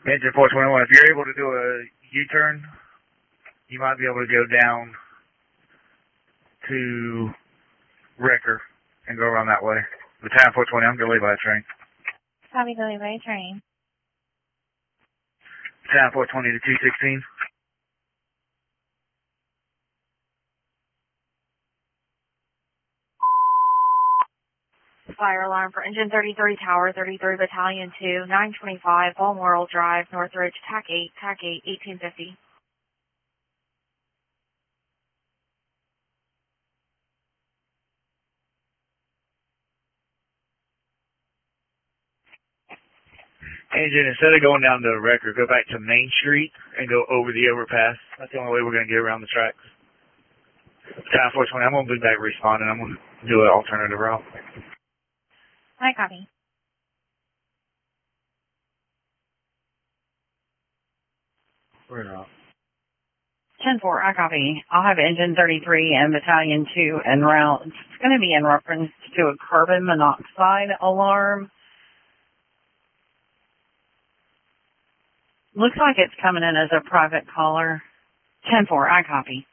Engine 421, if you're able to do a U-turn, you might be able to go down to Wrecker and go around that way. Battalion 420, I'm delayed by a train. Copy, delayed by a train. Battalion 420 to 216. Fire alarm for Engine 33, Tower 33, Battalion 2, 925, Balmoral Drive, Northridge, TAC 8, TAC 8, 1850. Engine, instead of going down to Wrecker, go back to Main Street and go over the overpass. That's the only way we're going to get around the tracks. Battalion 420, I'm going to be back responding. I'm going to do an alternative route. I copy. We're not. 10-4, I copy. I'll have Engine 33 and Battalion 2 en route. It's going to be in reference to a carbon monoxide alarm. Looks like it's coming in as a private caller. 10-4, I copy.